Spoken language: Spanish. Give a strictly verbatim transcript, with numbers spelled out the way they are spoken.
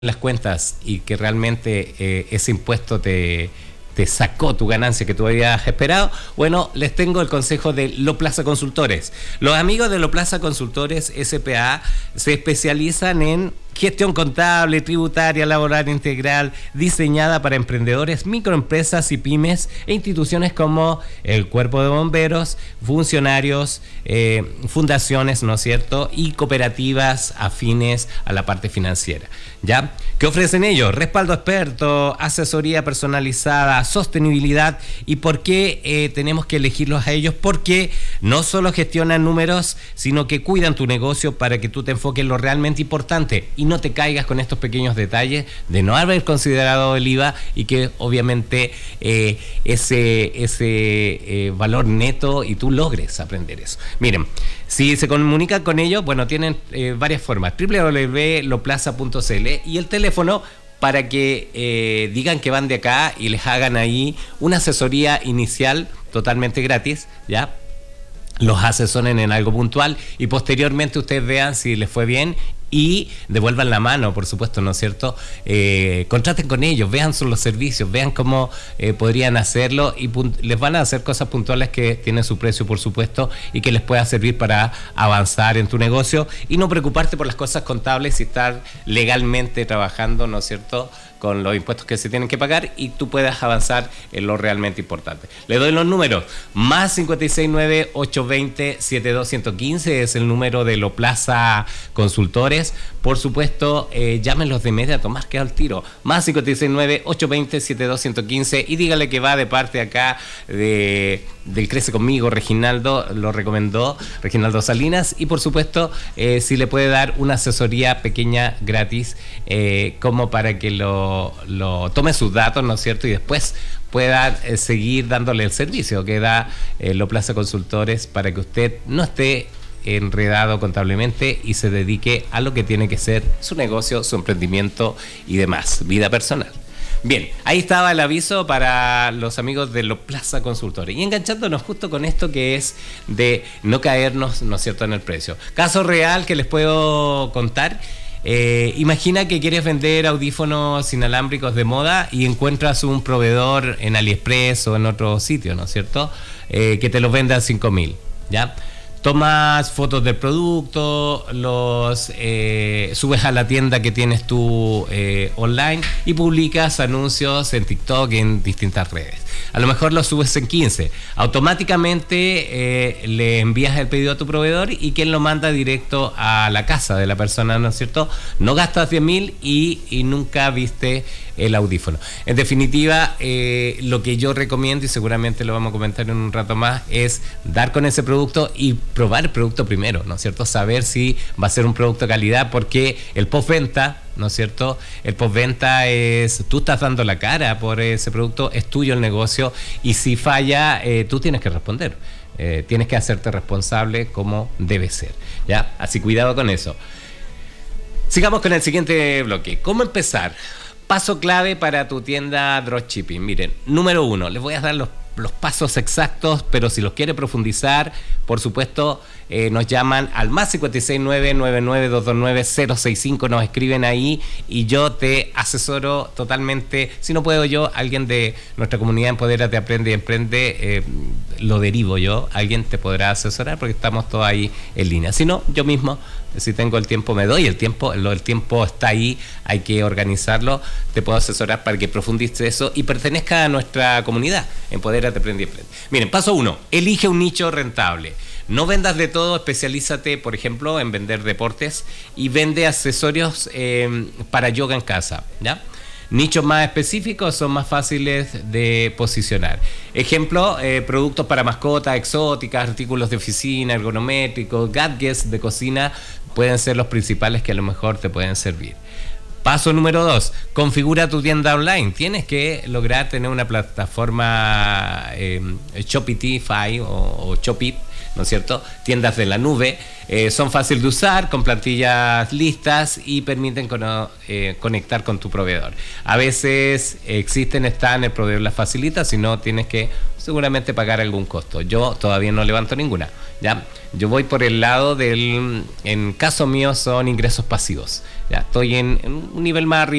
las cuentas y que realmente eh, ese impuesto te, te sacó tu ganancia que tú habías esperado, bueno, les tengo el consejo de Loplaza Consultores. Los amigos de Loplaza Consultores S P A se especializan en gestión contable, tributaria, laboral integral, diseñada para emprendedores, microempresas y pymes e instituciones como el Cuerpo de Bomberos, funcionarios, eh, fundaciones, ¿no es cierto?, y cooperativas afines a la parte financiera, ¿ya? ¿Qué ofrecen ellos? Respaldo experto, asesoría personalizada, sostenibilidad. ¿Y por qué eh, tenemos que elegirlos a ellos? Porque no solo gestionan números, sino que cuidan tu negocio para que tú te enfoques en lo realmente importante y no te caigas con estos pequeños detalles de no haber considerado el I V A y que obviamente eh, ese, ese eh, valor neto y tú logres aprender eso. Miren, si se comunican con ellos, bueno, tienen eh, varias formas. doble u doble u doble u punto loplaza punto c l y el teléfono para que eh, digan que van de acá y les hagan ahí una asesoría inicial totalmente gratis, ¿ya? Los asesoren en algo puntual y posteriormente ustedes vean si les fue bien y devuelvan la mano, por supuesto, ¿no es cierto? Eh, contraten con ellos, vean los servicios, vean cómo eh, podrían hacerlo y les van a hacer cosas puntuales que tienen su precio, por supuesto, y que les pueda servir para avanzar en tu negocio y no preocuparte por las cosas contables y estar legalmente trabajando, ¿no es cierto?, con los impuestos que se tienen que pagar y tú puedas avanzar en lo realmente importante. Le doy los números. Más cinco seis nueve, ocho dos cero, siete dos uno cinco es el número de Loplaza Consultores. Por supuesto, eh, llámenlos de inmediato, más que al tiro. Más cinco seis nueve, ocho dos cero, siete dos uno cinco y dígale que va de parte acá de, del Crece Conmigo. Reginaldo lo recomendó, Reginaldo Salinas. Y por supuesto, eh, si le puede dar una asesoría pequeña gratis, eh, como para que lo lo tome sus datos, ¿no es cierto? Y después pueda eh, seguir dándole el servicio que da eh, Loplaza Consultores para que usted no esté enredado contablemente y se dedique a lo que tiene que ser su negocio, su emprendimiento y demás, vida personal. Bien, ahí estaba el aviso para los amigos de Loplaza Consultores. Y enganchándonos justo con esto que es de no caernos, ¿no es cierto?, en el precio. Caso real que les puedo contar. Eh, imagina que quieres vender audífonos inalámbricos de moda y encuentras un proveedor en AliExpress o en otro sitio, ¿no es cierto?, Eh, que te los venda a cinco mil, ¿ya? Tomas fotos del producto, los eh, subes a la tienda que tienes tú eh, online y publicas anuncios en TikTok, en distintas redes. A lo mejor los subes en quince. Automáticamente eh, le envías el pedido a tu proveedor y quien lo manda directo a la casa de la persona, ¿no es cierto? No gastas diez mil y, y nunca viste el audífono. En definitiva, eh, lo que yo recomiendo, y seguramente lo vamos a comentar en un rato más, es dar con ese producto y probar el producto primero, ¿no es cierto? Saber si va a ser un producto de calidad, porque el postventa, ¿no es cierto? El postventa es, tú estás dando la cara por ese producto, es tuyo el negocio y si falla, eh, tú tienes que responder. Eh, tienes que hacerte responsable como debe ser, ¿ya? Así cuidado con eso. Sigamos con el siguiente bloque. ¿Cómo empezar? Paso clave para tu tienda dropshipping. Miren, número uno, les voy a dar los, los pasos exactos, pero si los quiere profundizar, por supuesto, eh, nos llaman al más cinco seis nueve, nueve nueve dos dos nueve, cero seis cinco, nos escriben ahí y yo te asesoro totalmente. Si no puedo yo, alguien de nuestra comunidad Empodérate, Aprende y Emprende, eh, lo derivo yo, alguien te podrá asesorar porque estamos todos ahí en línea. Si no, yo mismo, si tengo el tiempo, me doy el tiempo, el, el tiempo está ahí, hay que organizarlo, te puedo asesorar para que profundices eso y pertenezca a nuestra comunidad, Empodérate, Aprende y Emprende. Miren, paso uno, elige un nicho rentable. No vendas de todo, especialízate, por ejemplo, en vender deportes y vende accesorios eh, para yoga en casa, ¿ya? Nichos más específicos son más fáciles de posicionar. Ejemplo, eh, productos para mascotas exóticas, artículos de oficina, ergonométricos, gadgets de cocina pueden ser los principales que a lo mejor te pueden servir. Paso número dos, configura tu tienda online. Tienes que lograr tener una plataforma eh, Shopify o, o Shopee, ¿no es cierto? Tiendas de la nube, eh, son fáciles de usar, con plantillas listas y permiten cono- eh, conectar con tu proveedor. A veces existen, están, el proveedor las facilita, si no tienes que seguramente pagar algún costo. Yo todavía no levanto ninguna, ¿ya? Yo voy por el lado del, en caso mío son ingresos pasivos, ¿ya? Estoy en, en un nivel más arriba